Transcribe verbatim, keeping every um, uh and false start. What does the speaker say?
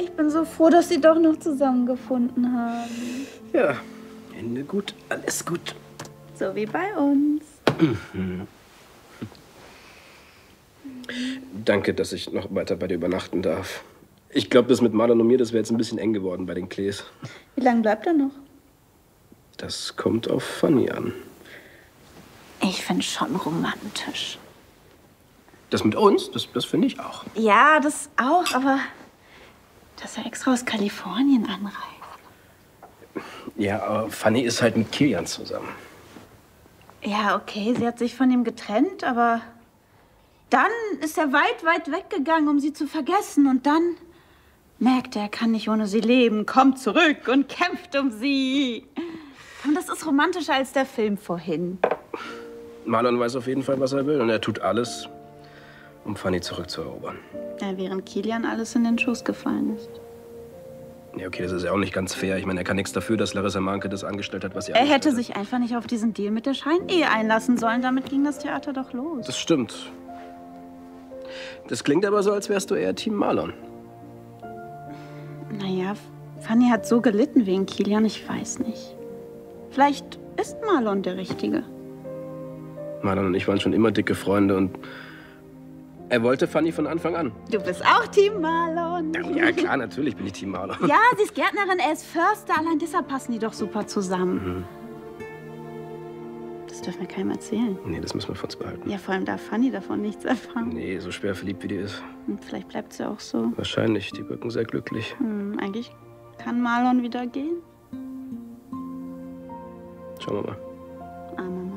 Ich bin so froh, dass Sie doch noch zusammengefunden haben. Ja, Ende gut, alles gut. So wie bei uns. Mhm. Danke, dass ich noch weiter bei dir übernachten darf. Ich glaube, das mit Marlon und mir, das wäre jetzt ein bisschen eng geworden bei den Klees. Wie lange bleibt er noch? Das kommt auf Fanny an. Ich finde schon romantisch. Das mit uns, das, das finde ich auch. Ja, das auch, aber dass er extra aus Kalifornien anreist. Ja, aber Fanny ist halt mit Kilian zusammen. Ja, okay, sie hat sich von ihm getrennt, aber dann ist er weit, weit weggegangen, um sie zu vergessen. Und dann merkt er, er kann nicht ohne sie leben, kommt zurück und kämpft um sie. Und das ist romantischer als der Film vorhin. Marlon weiß auf jeden Fall, was er will. Und er tut alles, um Fanny zurückzuerobern. Ja, während Kilian alles in den Schoß gefallen ist. Ja, okay, das ist ja auch nicht ganz fair. Ich meine, er kann nichts dafür, dass Larissa Manke das angestellt hat, was sie Er angestellt hätte hat. sich einfach nicht auf diesen Deal mit der Scheinehe einlassen sollen. Damit ging das Theater doch los. Das stimmt. Das klingt aber so, als wärst du eher Team Marlon. Naja, Fanny hat so gelitten wegen Kilian, ich weiß nicht. Vielleicht ist Marlon der Richtige. Marlon und ich waren schon immer dicke Freunde und er wollte Fanny von Anfang an. Du bist auch Team Marlon. Ja, klar, natürlich bin ich Team Marlon. Ja, sie ist Gärtnerin, er ist Förster. Allein deshalb passen die doch super zusammen. Mhm. Das dürfen wir keinem erzählen. Nee, das müssen wir von uns behalten. Ja, vor allem darf Fanny davon nichts erfahren. Nee, so schwer verliebt wie die ist. Und vielleicht bleibt sie auch so. Wahrscheinlich, die wirken sehr glücklich. Hm, eigentlich kann Marlon wieder gehen. Schauen wir mal. Armer